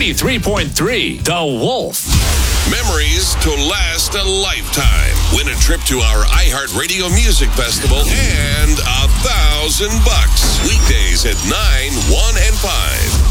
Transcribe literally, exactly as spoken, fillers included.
ninety-three point three, The Wolf. Memories to last a lifetime. Win a trip to our iHeartRadio Music Festival and a thousand bucks. Weekdays at nine, one, and five.